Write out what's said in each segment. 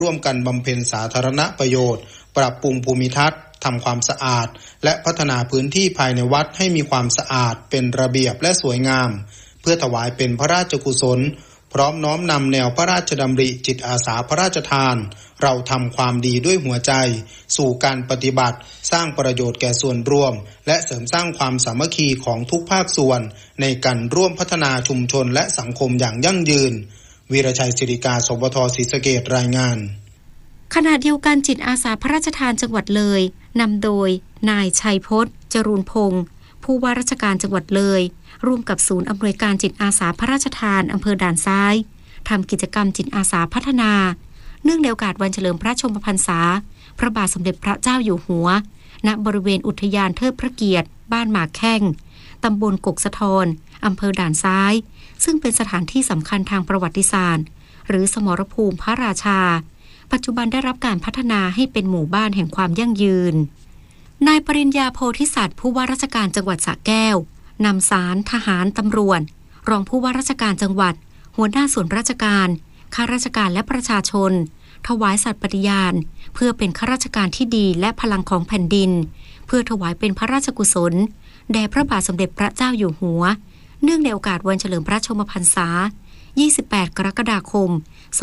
ร่วมกันบำเพ็ญสาธารณประโยชน์ปรับปรุงภูมิทัศน์ทำความสะอาดและพัฒนาพื้นที่ภายในวัดให้มีความสะอาดเป็นระเบียบและสวยงามเพื่อถวายเป็นพระราชกุศลพร้อมน้อมนำแนวพระราชดำริจิตอาสาพระราชทานเราทำความดีด้วยหัวใจสู่การปฏิบัติสร้างประโยชน์แก่ส่วนรวมและเสริมสร้างความสามัคคีของทุกภาคส่วนในการร่วมพัฒนาชุมชนและสังคมอย่างยั่งยืนวีรชัยศิริกาสบทศรีสะเกษรายงานขณะเดียวกันจิตอาสาพระราชทานจังหวัดเลยนำโดยนายชัยพจน์จรูนพงศ์ผู้ว่าราชการจังหวัดเลยร่วมกับศูนย์อำนวยการจิตอาสาพระราชทานอำเภอด่านซ้ายทำกิจกรรมจิตอาสาพัฒนาเนื่องในโอกาสวันเฉลิมพระชนมพรรษาพระบาทสมเด็จพระเจ้าอยู่หัวณบริเวณอุทยานเทิดพระเกียรติบ้านหมากแข้งตำบลกกสะทอนอำเภอด่านซ้ายซึ่งเป็นสถานที่สำคัญทางประวัติศาสตร์หรือสมรภูมิพระราชาปัจจุบันได้รับการพัฒนาให้เป็นหมู่บ้านแห่งความยั่งยืนนายปริญญาโพธิสัตว์ผู้ว่าราชการจังหวัดสระแก้วนำศาลทหารตำรวจรองผู้ว่าราชการจังหวัดหัวหน้าส่วนราชการข้าราชการและประชาชนถวายสัตย์ปฏิญาณเพื่อเป็นข้าราชการที่ดีและพลังของแผ่นดินเพื่อถวายเป็นพระราชกุศลแด่พระบาทสมเด็จพระเจ้าอยู่หัวเนื่องในโอกาสวันเฉลิมพระชนมพรรษา28 กรกฎาคม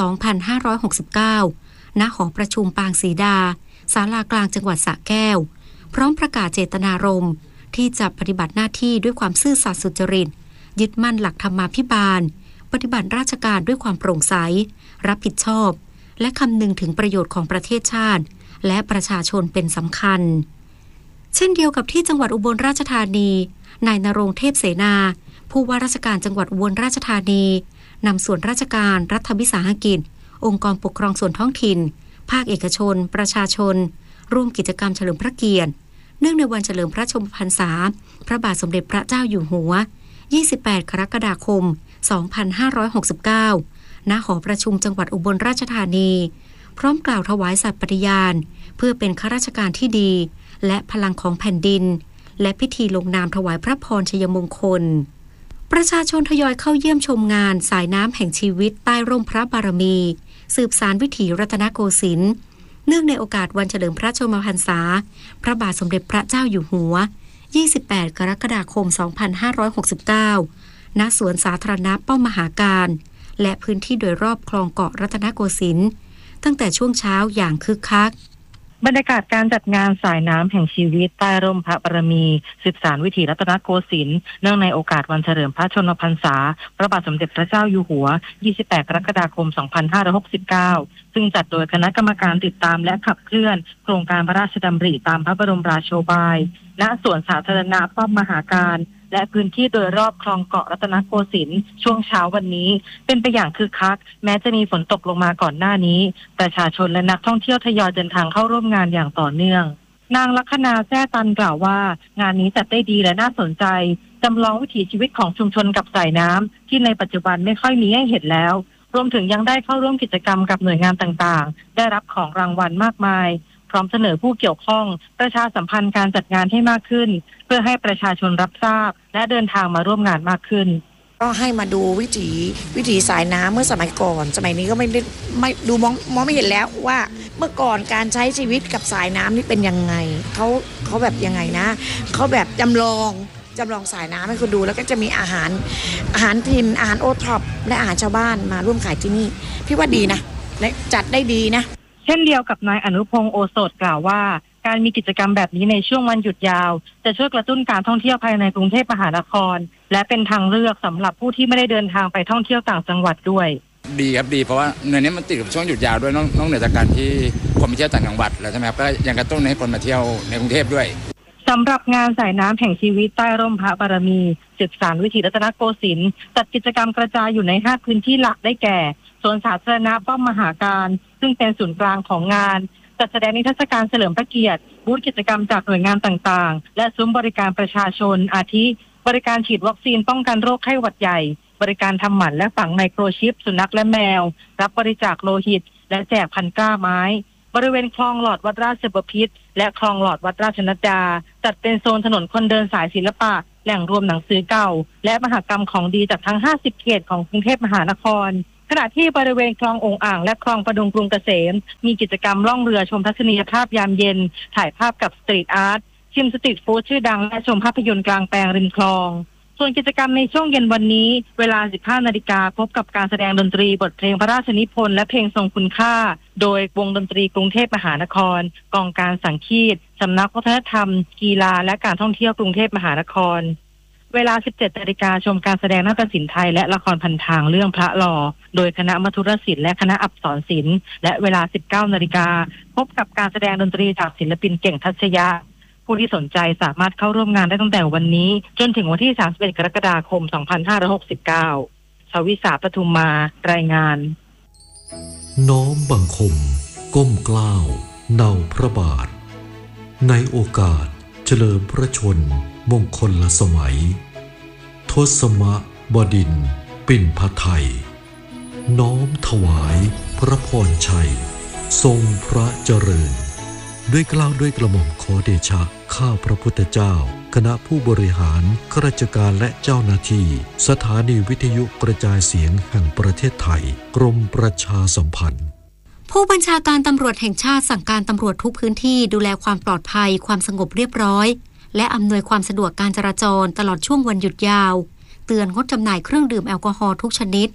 2569 ณ หอประชุมปางศรีดาศาลากลางจังหวัดสระแก้วพร้อมประกาศเจตนารมณ์ที่จะปฏิบัติหน้าที่ด้วยความซื่อสัตย์สุจริตยึดมั่นหลักธรรมาภิบาลปฏิบัติราชการด้วยความโปร่งใสรับผิดชอบและคำนึงถึงประโยชน์ของประเทศชาติและประชาชนเป็นสำคัญเช่นเดียวกับที่จังหวัดอุบลราชธานีนายณรงค์เทพเสนาผู้ว่าราชการจังหวัดอุบลราชธานีนำส่วนราชการรัฐวิสาหกิจองค์กรปกครองส่วนท้องถิ่นภาคเอกชนประชาชนร่วมกิจกรรมเฉลิมพระเกียรติเนื่องในวันเฉลิมพระชนมพรรษาพระบาทสมเด็จพระเจ้าอยู่หัว28 กรกฎาคม 2569 ณ หอประชุมจังหวัดอุบลราชธานีพร้อมกล่าวถวายสัตย์ปฏิญาณเพื่อเป็นข้าราชการที่ดีและพลังของแผ่นดินและพิธีลงนามถวายพระพรชัยมงคลประชาชนทยอยเข้าเยี่ยมชมงานสายน้ำแห่งชีวิตใต้ร่มพระบารมีสืบสานวิถีรัตนโกสินทร์เนื่องในโอกาสวันเฉลิมพระชนมพรรษาพระบาทสมเด็จพระเจ้าอยู่หัว28 กรกฎาคม 2569 ณ สวนสาธารณะป้อมมหาการและพื้นที่โดยรอบคลองเกาะรัตนโกสินทร์ตั้งแต่ช่วงเช้าอย่างคึกคักบรรยากาศการจัดงานสายน้ำแห่งชีวิตใต้ร่มพระบารมีสืบสานวิถีรัตนโกสินทร์เนื่องในโอกาสวันเฉลิมพระชนมพรรษาพระบาทสมเด็จพระเจ้าอยู่หัว28 กรกฎาคม 2569 ซึ่งจัดโดยคณะกรรมการติดตามและขับเคลื่อนโครงการพระราชดำริตามพระบรมราโชบายณสวนสาธารณะป้อมมหาการและพื้นที่โดยรอบคลองเกาะรัตนโกสินทร์ช่วงเช้าวันนี้เป็นไปอย่างคึกคักแม้จะมีฝนตกลงมาก่อนหน้านี้ประชาชนและนักท่องเที่ยวทยอยเดินทางเข้าร่วมงานอย่างต่อเนื่องนางลัคนาแซ่ตันกล่าวว่างานนี้จัดได้ดีและน่าสนใจจำลองวิถีชีวิตของชุมชนกับสายน้ำที่ในปัจจุบันไม่ค่อยมีให้เห็นแล้วรวมถึงยังได้เข้าร่วมกิจกรรมกับหน่วยงานต่างๆได้รับของรางวัลมากมายพร้อมเสนอผู้เกี่ยวข้องประชาสัมพันธ์การจัดงานให้มากขึ้นเพื่อให้ประชาชนรับทราบและเดินทางมาร่วมงานมากขึ้นก็ให้มาดูวิถีสายน้ำเมื่อสมัยก่อนสมัยนี้ก็ไม่ดูมองไม่เห็นแล้วว่าเมื่อก่อนการใช้ชีวิตกับสายน้ำนี่เป็นยังไงเขาแบบยังไงนะเขาแบบจำลองสายน้ำให้คุณดูแล้วก็จะมีอาหารถิ่นอาหารโอท็อปและอาหารชาวบ้านมาร่วมขายที่นี่พี่ว่าดีนะจัดได้ดีนะเช่นเดียวกับนายอนุพงษ์โอสถกล่าวว่าการมีกิจกรรมแบบนี้ในช่วงวันหยุดยาวจะช่วยกระตุ้นการท่องเที่ยวภายในกรุงเทพมหานครและเป็นทางเลือกสำหรับผู้ที่ไม่ได้เดินทางไปท่องเที่ยวต่างจังหวัดด้วยดีครับดีเพราะว่าในนี้มันติดกับช่วงหยุดยาวด้วยนอกเหนือจากการที่คนไปเที่ยวต่างจังหวัดแล้วใช่ไหมครับก็ยังกระตุ้นให้คนมาเที่ยวในกรุงเทพด้วยสำหรับงานสายน้ำแห่งชีวิตใต้ร่มพระบารมีสืบสานวิถีรัตนโกสินทร์จัดกิจกรรมกระจายอยู่ใน5พื้นที่หลักได้แก่สวนสาธารณะป้อมมหาการซึ่งเป็นศูนย์กลางของงานจัดแสดงนิทรรศการเฉลิมพระเกียรติบูธกิจกรรมจากหน่วยงานต่างๆและซุ้มบริการประชาชนอาทิบริการฉีดวัคซีนป้องกันโรคไข้หวัดใหญ่บริการทำหมันและฝังไมโครชิปสุนัขและแมวรับบริจาคโลหิตและแจกพันกล้าไม้บริเวณคลองหลอดวัดราชบพิตรและคลองหลอดวัดราชนัดดาจัดเป็นโซนถนนคนเดินสายศิลปะแหล่งรวมหนังสือเก่าและมหกรรมของดีจากทั้ง50เขตของกรุงเทพมหานครขณะที่บริเวณคลององอ่างและคลองประดุงกรุงเกษมมีกิจกรรมล่องเรือชมทัศนียภาพยามเย็นถ่ายภาพกับสตรีทอาร์ตชิมสตรีทฟู้ดชื่อดังและชมภาพยนตร์กลางแปลงริมคลองส่วนกิจกรรมในช่วงเย็นวันนี้เวลา 15 นาฬิกาพบกับการแสดงดนตรีบทเพลงพระราชนิพนธ์และเพลงทรงคุณค่าโดยวงดนตรีกรุงเทพมหานครกองการสังคีตสำนักวัฒนธรรมกีฬาและการท่องเที่ยวกรุงเทพมหานครเวลา 17 นาฬิกาชมการแสดงนาฏศิลป์ไทยและละครพันทางเรื่องพระหล่อโดยคณะมัทุรศิลป์และคณะอัปสรศิลป์และเวลา 19 นาฬิกาพบกับการแสดงดนตรีจากศิลปินเก่งทัชยะผู้ที่สนใจสามารถเข้าร่วมงานได้ตั้งแต่วันนี้จนถึงวันที่ 31 กรกฎาคม 2569 ชวิสา ปทุมมารายงานน้อมบังคมก้มเกล้าเนาพระบาทในโอกาสเฉลิมพระชนมงคลสมัยทศมบดินทร์ปิ่นพไทยน้อมถวายพระพรชัยทรงพระเจริญด้วยเกล้าด้วยกระหม่อมขอเดชะข้าพระพุทธเจ้าคณะผู้บริหารข้าราชการและเจ้าหน้าที่สถานีวิทยุกระจายเสียงแห่งประเทศไทยกรมประชาสัมพันธ์ผู้บัญชาการตำรวจแห่งชาติสั่งการตำรวจทุกพื้นที่ดูแลความปลอดภัยความสงบเรียบร้อยและอำนวยความสะดวกการจราจรตลอดช่วงวันหยุดยาวเตือนงดจำหน่ายเครื่องดื่มแอลกอฮอล์ทุกชนิด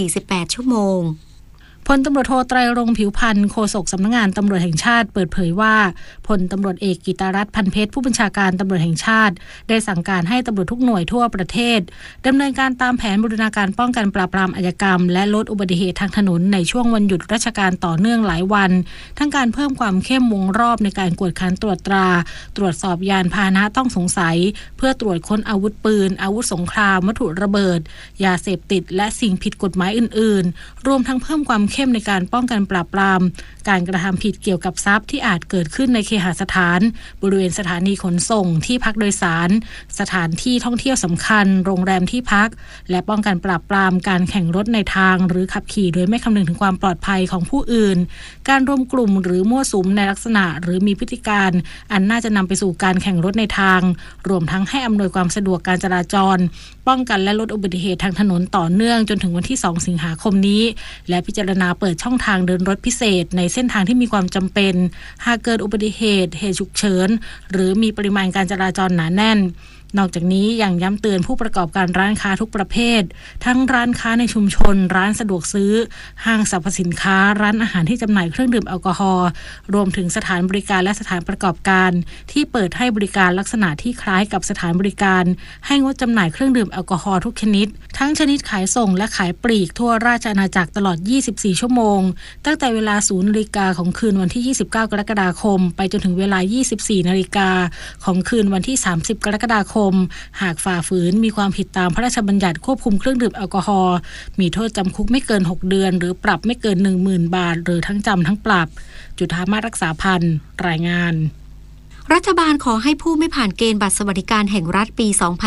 48 ชั่วโมงพลตำรวจโทไตรรงค์ผิวพันธ์โฆษกสำนักงานตำรวจแห่งชาติเปิดเผยว่าพลตำรวจเอกกิตรัตน์พันเพชรผู้บัญชาการตำรวจแห่งชาติได้สั่งการให้ตำรวจทุกหน่วยทั่วประเทศดำเนินการตามแผนบูรณาการป้องกันปราบปรามอาชญากรรมและลดอุบัติเหตุทางถนนในช่วงวันหยุดราชการต่อเนื่องหลายวันทั้งการเพิ่มความเข้มวงรอบในการกวดขันตรวจตราตรวจสอบยานพาหนะต้องสงสัยเพื่อตรวจค้นอาวุธปืนอาวุธสงครามวัตถุระเบิดยาเสพติดและสิ่งผิดกฎหมายอื่นๆรวมทั้งเพิ่มความเข้มในการป้องกันปราบปรามการกระทำผิดเกี่ยวกับทรัพย์ที่อาจเกิดขึ้นในเคหสถานบริเวณสถานีขนส่งที่พักโดยสารสถานที่ท่องเที่ยวสำคัญโรงแรมที่พักและป้องกันปราบปรามการแข่งรถในทางหรือขับขี่โดยไม่คำนึงถึงความปลอดภัยของผู้อื่นการรวมกลุ่มหรือมั่วสุมในลักษณะหรือมีพฤติการอันน่าจะนำไปสู่การแข่งรถในทางรวมทั้งให้อำนวยความสะดวกการจราจรป้องกันและลดอุบัติเหตุทางถนนต่อเนื่องจนถึงวันที่ 2 สิงหาคมนี้และพิจารณาเปิดช่องทางเดินรถพิเศษในเส้นทางที่มีความจำเป็นหากเกิดอุบัติเหตุฉุกเฉินหรือมีปริมาณการจราจรหนาแน่นนอกจากนี้ยังย้ำเตือนผู้ประกอบการร้านค้าทุกประเภททั้งร้านค้าในชุมชนร้านสะดวกซื้อห้างสรรพสินค้าร้านอาหารที่จำหน่ายเครื่องดื่มแอลกอฮอล์รวมถึงสถานบริการและสถานประกอบการที่เปิดให้บริการลักษณะที่คล้ายกับสถานบริการให้งดจำหน่ายเครื่องดื่มแอลกอฮอล์ทุกชนิดทั้งชนิดขายส่งและขายปลีกทั่วราชอาณาจักรตลอด24ชั่วโมงตั้งแต่เวลา 0 นาฬิกาของคืนวันที่29กรกฎาคมไปจนถึงเวลา 24 นาฬิกาของคืนวันที่30กรกฎาคมหากฝ่าฝืนมีความผิดตามพระราชบัญญัติควบคุมเครื่องดื่มแอลกอฮอล์มีโทษจำคุกไม่เกิน6เดือนหรือปรับไม่เกิน 10,000 บาทหรือทั้งจำทั้งปรับจุฑามาศรักษาพันธ์รายงานรัฐบาลขอให้ผู้ไม่ผ่านเกณฑ์บัตรสวัสดิการแห่งรัฐปี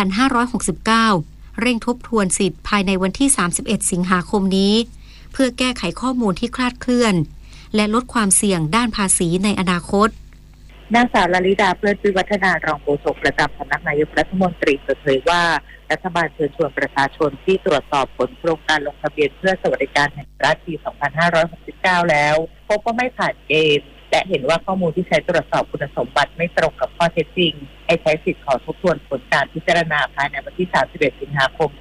2569 เร่งทบทวนสิทธิ์ภายในวันที่ 31 สิงหาคมนี้เพื่อแก้ไขข้อมูลที่คลาดเคลื่อนและลดความเสี่ยงด้านภาษีในอนาคตนางสาวลลิดาเพลินวิวัฒนารองโฆษกประจำสำนักนายกรัฐมนตรีเปิดเผยว่ารัฐบาลเชิญชวนประชาชนที่ตรวจสอบผลโครงการลงทะเบียนเพื่อสวัสดิการแห่งรัฐปี 2569 แล้วพบว่าไม่ผ่านเกณฑ์และเห็นว่าข้อมูลที่ใช้ตรวจสอบคุณสมบัติไม่ตรงกับข้อเท็จจริงให้ใช้สิทธิ์ขอทบทวนผลการพิจารณาภายในวันที่ 31 สิงหาคม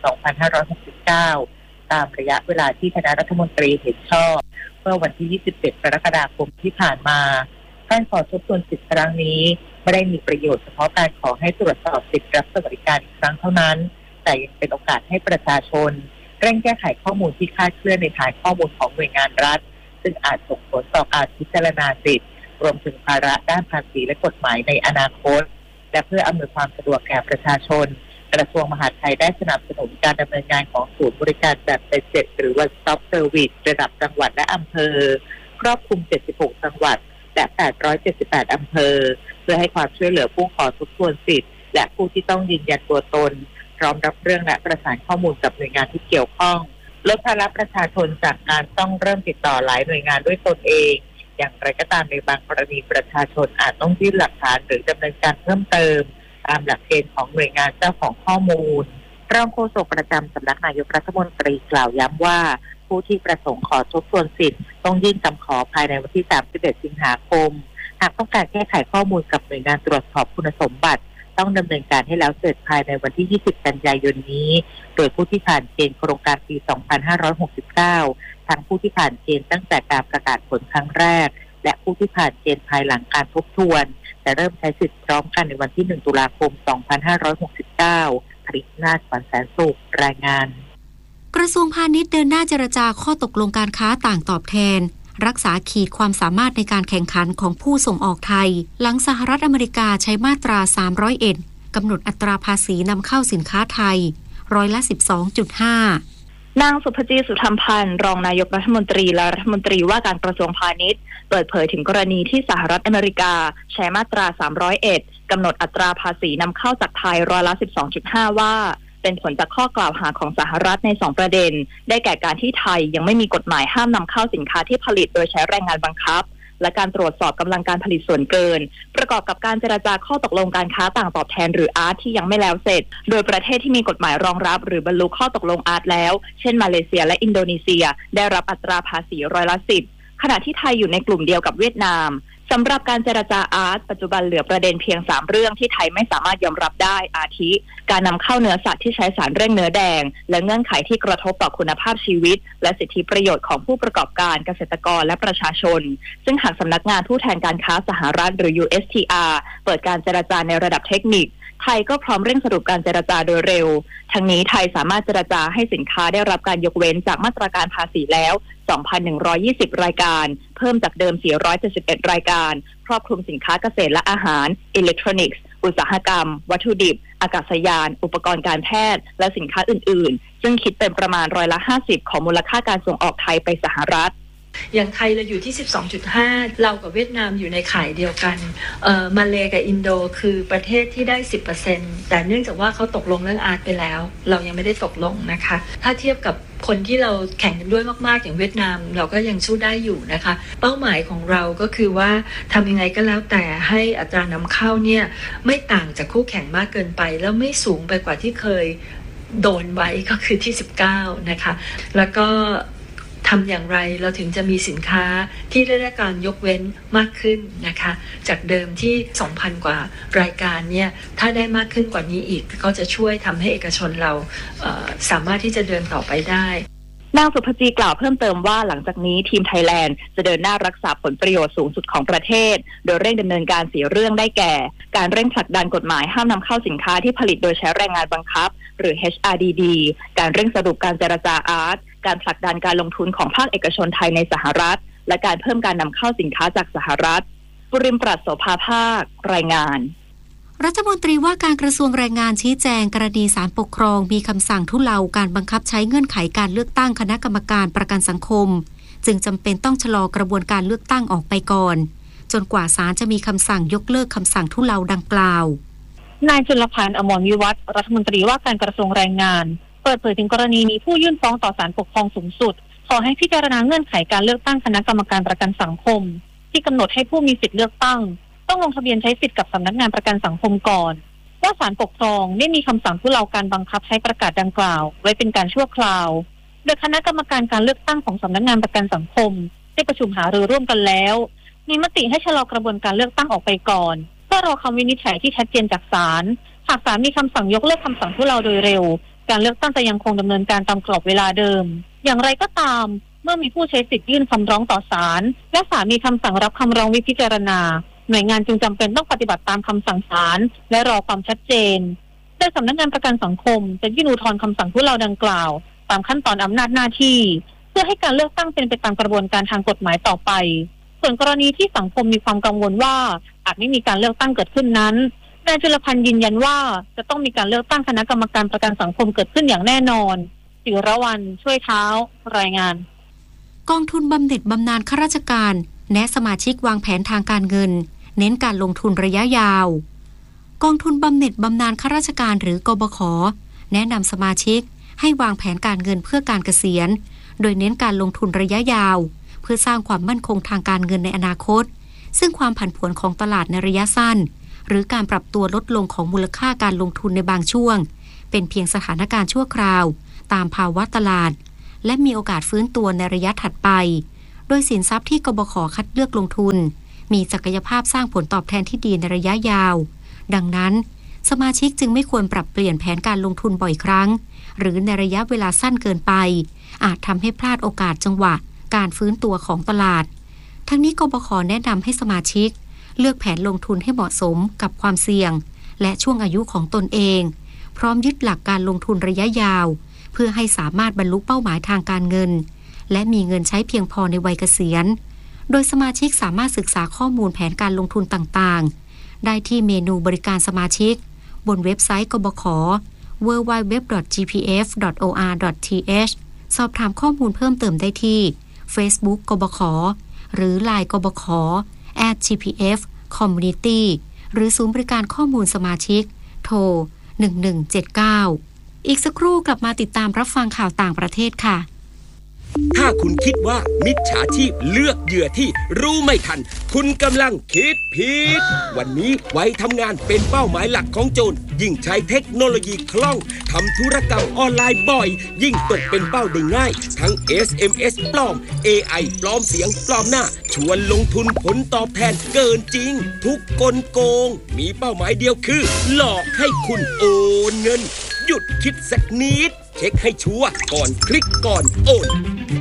2569 ตามระยะเวลาที่คณะรัฐมนตรีเห็นชอบเมื่อวันที่ 27 กรกฎาคมที่ผ่านมาการขอทบทวนสิทธิครั้งนี้ไม่ได้มีประโยชน์เฉพาะการขอให้ตรวจสอบสิทธิรับสวัสดิการอีกครั้งเท่านั้นแต่ยังเป็นโอกาสให้ประชาชนเร่งแก้ไขข้อมูลที่คลาดเคลื่อนในฐานข้อมูลของหน่วยงานรัฐซึ่งอาจส่งผลต่อการพิจารณาสิทธิรวมถึงภาระด้านภาษีและกฎหมายในอนาคตและเพื่ออำนวยความสะดวกแก่ประชาชนกระทรวงมหาดไทยได้สนับสนุนการดำเนินงานของศูนย์บริการแบบเป็นเสร็จหรือ One Stop Service ระดับจังหวัดและอำเภอครอบคลุม76จังหวัดและ878อำเภอเพื่อให้ความช่วยเหลือผู้ขอทบทวนสิทธิ์และผู้ที่ต้องยืนยันตัวตนพร้อมรับเรื่องและประสานข้อมูลกับหน่วยงานที่เกี่ยวข้องลดภาระประชาชนจากการต้องเริ่มติดต่อหลายหน่วยงานด้วยตนเองอย่างไรก็ตามในบางกรณีประชาชนอาจต้องยื่นหลักฐานหรือดำเนินการเพิ่มเติมตามหลักเกณฑ์ของหน่วยงานเจ้าของข้อมูลรองโฆษกประจำสำนักนายกรัฐมนตรีกล่าวย้ำว่าผผู้ที่ประสงค์ขอทบทวนสิทธิ์ต้องยื่นคำขอภายในวันที่31 สิงหาคมหากต้องการแก้ไขข้อมูลกับหน่วยงานตรวจสอบคุณสมบัติต้องดำเนินการให้แล้วเสร็จภายในวันที่20 กันยายนนี้โดยผู้ที่ผ่านเกณฑ์โครงการปี 2569 ทั้งผู้ที่ผ่านเกณฑ์ตั้งแต่การประกาศผลครั้งแรกและผู้ที่ผ่านเกณฑ์ภายหลังการทบทวนจะเริ่มใช้สิทธิ์พร้อมกันในวันที่1 ตุลาคม 2569 ผลิตนาถ ขวัญแสนสุขรายงานกระทรวงพาณิชย์เดินหน้าเจรจาข้อตกลงการค้าต่างตอบแทนรักษาขีดความสามารถในการแข่งขันของผู้ส่งออกไทยหลังสหรัฐอเมริกาใช้มาตรา301กำหนดอัตราภาษีนำเข้าสินค้าไทย12.5% นางสุภจี สุธรรมพันธ์รองนายกรัฐมนตรีและรัฐมนตรีว่าการกระทรวงพาณิชย์เปิดเผยถึงกรณีที่สหรัฐอเมริกาใช้มาตรา301กำหนดอัตราภาษีนำเข้าจากไทย12.5%ว่าเป็นผลจากข้อกล่าวหาของสหรัฐใน2ประเด็นได้แก่การที่ไทยยังไม่มีกฎหมายห้ามนำเข้าสินค้าที่ผลิตโดยใช้แรงงานบังคับและการตรวจสอบกำลังการผลิตส่วนเกินประกอบกับการเจรจาข้อตกลงการค้าต่างตอบแทนหรืออาร์ตที่ยังไม่แล้วเสร็จโดยประเทศที่มีกฎหมายรองรับหรือบรรลุข้อตกลงอาร์ตแล้วเช่นมาเลเซียและอินโดนีเซียได้รับอัตราภาษี10%ขณะที่ไทยอยู่ในกลุ่มเดียวกับเวียดนามสำหรับการเจรจาอาร์ตปัจจุบันเหลือประเด็นเพียง3เรื่องที่ไทยไม่สามารถยอมรับได้อาทิการนำเข้าเนื้อสัตว์ที่ใช้สารเร่งเนื้อแดงและเงื่อนไขที่กระทบต่อคุณภาพชีวิตและสิทธิประโยชน์ของผู้ประกอบการเกษตรกรและประชาชนซึ่งหากสำนักงานผู้แทนการค้าสหรัฐหรือ USTR เปิดการเจรจาในระดับเทคนิคไทยก็พร้อมเร่งสรุปการเจรจาโดยเร็วทั้งนี้ไทยสามารถเจรจาให้สินค้าได้รับการยกเว้นจากมาตรการภาษีแล้ว 2,120 รายการเพิ่มจากเดิม471รายการครอบคลุมสินค้าเกษตรและอาหารอิเล็กทรอนิกส์อุตสาหกรรมวัตถุดิบอากาศยานอุปกรณ์การแพทย์และสินค้าอื่นๆซึ่งคิดเป็นประมาณ50%ของมูลค่าการส่งออกไทยไปสหรัฐอย่างไทยเราอยู่ที่ 12.5 เรากับเวียดนามอยู่ในข่ายเดียวกันมาเลกับอินโดคือประเทศที่ได้ 10% แต่เนื่องจากว่าเขาตกลงเรื่องอาร์ตไปแล้วเรายังไม่ได้ตกลงนะคะถ้าเทียบกับคนที่เราแข่งกันด้วยมากๆอย่างเวียดนามเราก็ยังสู้ได้อยู่นะคะเป้าหมายของเราก็คือว่าทำยังไงก็แล้วแต่ให้อัตรานำเข้าเนี่ยไม่ต่างจากคู่แข่งมากเกินไปแล้วไม่สูงไปกว่าที่เคยโดนไว้ก็คือที่19นะคะแล้วก็ทำอย่างไรเราถึงจะมีสินค้าที่ได้รับการยกเว้นมากขึ้นนะคะจากเดิมที่ 2,000 กว่ารายการเนี่ยถ้าได้มากขึ้นกว่านี้อีกก็จะช่วยทำให้เอกชนเราสามารถที่จะเดินต่อไปได้นางสุภจีกล่าวเพิ่มเติมว่าหลังจากนี้ทีมไทยแลนด์จะเดินหน้ารักษาผลประโยชน์สูงสุดของประเทศโดยเร่งดำเนินการ4เรื่องได้แก่การเร่งผลักดันกฎหมายห้ามนำเข้าสินค้าที่ผลิตโดยใช้แรงงานบังคับหรือ HRDD การเร่งสรุปการเจรจาอาร์ตการผลักดันการลงทุนของภาคเอกชนไทยในสหรัฐและการเพิ่มการนำเข้าสินค้าจากสหรัฐปุริมปรัชโสภาภาครายงานรัฐมนตรีว่าการกระทรวงแรงงานชี้แจงกรณีศาลปกครองมีคำสั่งทุเลาการบังคับใช้เงื่อนไขการเลือกตั้งคณะกรรมการประกันสังคมจึงจำเป็นต้องชะลอกระบวนการเลือกตั้งออกไปก่อนจนกว่าศาลจะมีคำสั่งยกเลิกคำสั่งทุเลาดังกล่าวนายจุลพันธ์ อมรวิวัฒน์รัฐมนตรีว่าการกระทรวงแรงงานเปิดเผยถึงกรณีมีผู้ยื่นฟ้องต่อศาลปกครองสูงสุดขอให้พิจารณาเงื่อนไขการเลือกตั้งคณะกรรมการประกันสังคมที่กำหนดให้ผู้มีสิทธิเลือกตั้งต้องลงทะเบียนใช้สิทธิ์กับสำนักงานประกันสังคมก่อนว่าศาลปกครองได้มีคำสั่งทุเลาการบังคับใช้ประกาศดังกล่าวไว้เป็นการชั่วคราวโดยคณะกรรมการการเลือกตั้งของสำนักงานประกันสังคมได้ประชุมหารือร่วมกันแล้วมีมติให้ชะลอกระบวนการเลือกตั้งออกไปก่อนเพื่อรอคำวินิจฉัยที่ชัดเจนจากศาลหากศาลมีคำสั่งยกเลิกคำสั่งทุเลาโดยเร็วการเลือกตั้งจะยังคงดำเนินการตามกรอบเวลาเดิมอย่างไรก็ตามเมื่อมีผู้ใช้สิทธิ์ยื่นคำร้องต่อศาลและศาลมีคำสั่งรับคำร้องไว้พิจารณาหน่วยงานจึงจำเป็นต้องปฏิบัติตามคำสั่งศาลและรอความชัดเจนโดยสำนักงานประกันสังคมจะยื่นอุทธรณ์คำสั่งทุเลาดังกล่าวตามขั้นตอนอำนาจหน้าที่เพื่อให้การเลือกตั้งเป็นไปตามกระบวนการทางกฎหมายต่อไปส่วนกรณีที่สังคมมีความกังวลว่าอาจไม่มีการเลือกตั้งเกิดขึ้นนั้นนายจุลพันธ์ยืนยันว่าจะต้องมีการเลือกตั้งคณะกรรมการประกันสังคมเกิดขึ้นอย่างแน่นอนศิรวรรณช่วยเท้ารายงานกองทุนบำเหน็จบำนาญข้าราชการแนะสมาชิกวางแผนทางการเงินเน้นการลงทุนระยะยาวกองทุนบำเหน็จบำนาญข้าราชการหรือกบข.แนะนำสมาชิกให้วางแผนการเงินเพื่อการเกษียณโดยเน้นการลงทุนระยะยาวเพื่อสร้างความมั่นคงทางการเงินในอนาคตซึ่งความผันผวนของตลาดในระยะสั้นหรือการปรับตัวลดลงของมูลค่าการลงทุนในบางช่วงเป็นเพียงสถานการณ์ชั่วคราวตามภาวะตลาดและมีโอกาสฟื้นตัวในระยะถัดไปโดยสินทรัพย์ที่กบข.คัดเลือกลงทุนมีศักยภาพสร้างผลตอบแทนที่ดีในระยะยาวดังนั้นสมาชิกจึงไม่ควรปรับเปลี่ยนแผนการลงทุนบ่อยครั้งหรือในระยะเวลาสั้นเกินไปอาจทำให้พลาดโอกาสจังหวะการฟื้นตัวของตลาดทั้งนี้กบข.แนะนำให้สมาชิกเลือกแผนลงทุนให้เหมาะสมกับความเสี่ยงและช่วงอายุของตนเองพร้อมยึดหลักการลงทุนระยะยาวเพื่อให้สามารถบรรลุเป้าหมายทางการเงินและมีเงินใช้เพียงพอในวัยเกษียณโดยสมาชิกสามารถศึกษาข้อมูลแผนการลงทุนต่างๆได้ที่เมนูบริการสมาชิกบนเว็บไซต์กบข. www.gpf.or.th สอบถามข้อมูลเพิ่มเติมได้ที่ Facebook กบข. หรือ LINE กบข. @gpf community หรือศูนย์บริการข้อมูลสมาชิกโทร1179อีกสักครู่กลับมาติดตามรับฟังข่าวต่างประเทศค่ะถ้าคุณคิดว่ามิจฉาชีพเลือกเหยื่อที่รู้ไม่ทันคุณกำลังคิดผิดวันนี้ไว้ทำงานเป็นเป้าหมายหลักของโจรยิ่งใช้เทคโนโลยีคล่องทำธุรกรรมออนไลน์บ่อยยิ่งตกเป็นเป้าได้ง่ายทั้ง SMS ปลอม AI ปลอมเสียงปลอมหน้าชวนลงทุนผลตอบแทนเกินจริงทุกกลโกงมีเป้าหมายเดียวคือหลอกให้คุณโอนเงินหยุดคิดสักนิดเช็คให้ชัวร์ก่อนคลิกก่อนโอน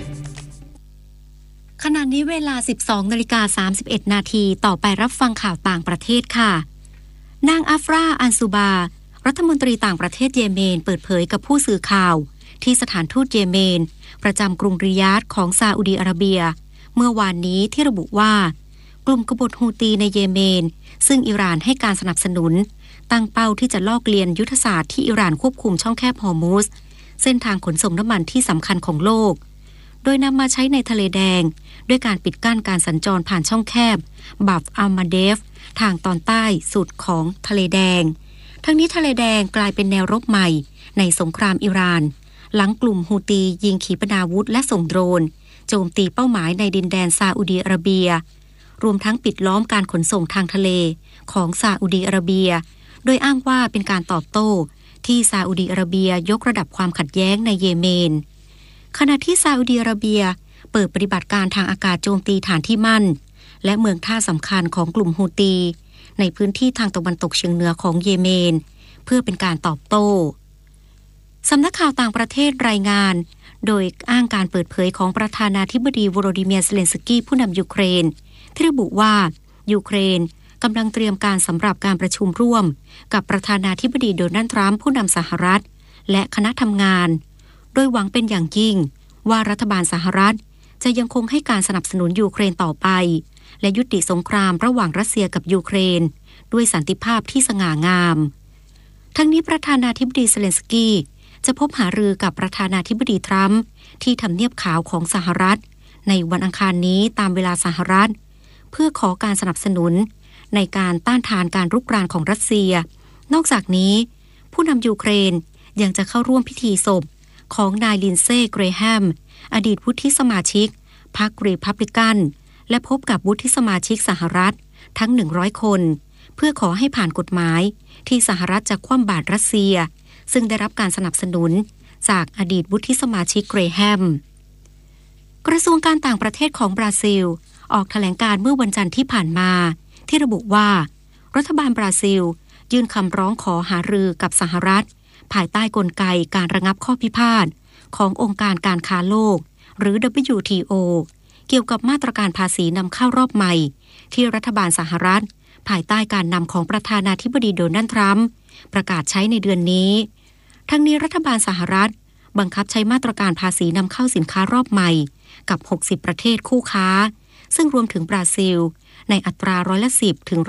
ขณะนี้เวลา 12:31 น.ต่อไปรับฟังข่าวต่างประเทศค่ะนางอัฟราอันซูบารัฐมนตรีต่างประเทศเยเมนเปิดเผยกับผู้สื่อข่าวที่สถานทูตเยเมนประจำกรุงริยาดของซาอุดีอาระเบียเมื่อวานนี้ที่ระบุว่ากลุ่มกบฏฮูตีในเยเมนซึ่งอิหร่านให้การสนับสนุนตั้งเป้าที่จะลอกเลียนยุทธศาสตร์ที่อิหร่านควบคุมช่องแคบฮอร์มุซเส้นทางขนส่งน้ำมันที่สำคัญของโลกโดยนำมาใช้ในทะเลแดงด้วยการปิดกั้นการสัญจรผ่านช่องแคบบัฟอัลมาเดฟทางตอนใต้สุดของทะเลแดงทั้งนี้ทะเลแดงกลายเป็นแนวรบใหม่ในสงครามอิหร่านหลังกลุ่มฮูตียิงขีปนาวุธและส่งโดรนโจมตีเป้าหมายในดินแดนซาอุดีอาระเบียรวมทั้งปิดล้อมการขนส่งทางทะเลของซาอุดีอาระเบียโดยอ้างว่าเป็นการตอบโต้ที่ซาอุดีอาระเบียยกระดับความขัดแย้งในเยเมนขณะที่ซาอุดีอาระเบียเปิดปฏิบัติการทางอากาศโจมตีฐานที่มั่นและเมืองท่าสำคัญของกลุ่มฮูตีในพื้นที่ทางตะวันตกเฉียงเหนือของเยเมนเพื่อเป็นการตอบโต้สำนักข่าวต่างประเทศรายงานโดยอ้างการเปิดเผยของประธานาธิบดีโวโลดิเมียร์ เซเลนสกี้ผู้นำยูเครนที่ระบุว่ายูเครนกำลังเตรียมการสำหรับการประชุมร่วมกับประธานาธิบดีโดนัลด์ทรัมป์ผู้นำสหรัฐและคณะทำงานโดยหวังเป็นอย่างยิ่งว่ารัฐบาลสหรัฐจะยังคงให้การสนับสนุนยูเครนต่อไปและยุติสงครามระหว่างรัสเซียกับยูเครนด้วยสันติภาพที่สง่างามทั้งนี้ประธานาธิบดีเซเลนสกี้จะพบหารือกับประธานาธิบดีทรัมป์ที่ทำเนียบขาวของสหรัฐในวันอังคารนี้ตามเวลาสหรัฐเพื่อขอการสนับสนุนในการต้านทานการรุกรานของรัสเซียนอกจากนี้ผู้นำยูเครนยังจะเข้าร่วมพิธีศพของนายลินเซ่เกรแฮมอดีตวุฒิสมาชิกพรรครีพับลิกันและพบกับวุฒิสมาชิกสหรัฐทั้ง100คนเพื่อขอให้ผ่านกฎหมายที่สหรัฐจะคว่ำบาตรรัสเซียซึ่งได้รับการสนับสนุนจากอดีตวุฒิสมาชิกเกรแฮมกระทรวงการต่างประเทศของบราซิลออกแถลงการเมื่อวันจันทร์ที่ผ่านมาที่ระบุว่ารัฐบาลบราซิลยื่นคำร้องขอหารือกับสหรัฐภายใต้กลไกการระงับข้อพิพาทขององค์การการค้าโลกหรือ WTO เกี่ยวกับมาตรการภาษีนำเข้ารอบใหม่ที่รัฐบาลสหรัฐภายใต้การนำของประธานาธิบดีโดนัลด์ทรัมป์ประกาศใช้ในเดือนนี้ทั้งนี้รัฐบาลสหรัฐบังคับใช้มาตรการภาษีนำเข้าสินค้ารอบใหม่กับ60ประเทศคู่ค้าซึ่งรวมถึงบราซิลในอัตรา10%ถึง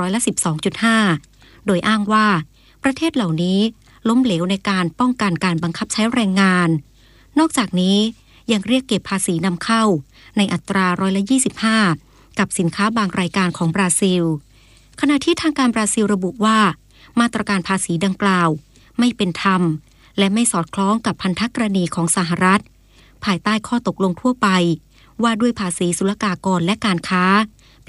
12.5% โดยอ้างว่าประเทศเหล่านี้ล้มเหลวในการป้องกันการบังคับใช้แรงงานนอกจากนี้ยังเรียกเก็บภาษีนำเข้าในอัตรา25%กับสินค้าบางรายการของบราซิลขณะที่ทางการบราซิลระบุว่ามาตรการภาษีดังกล่าวไม่เป็นธรรมและไม่สอดคล้องกับพันธกรณีของสหรัฐภายใต้ข้อตกลงทั่วไปว่าด้วยภาษีศุลกากรและการค้าปี